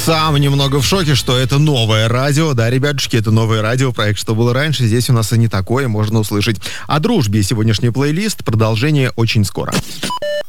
Сам немного в шоке, что это новое радио. Да, ребятушки, это новое радио. Проект «Что было раньше». Здесь у нас и не такое можно услышать. О дружбе сегодняшний плейлист. Продолжение очень скоро.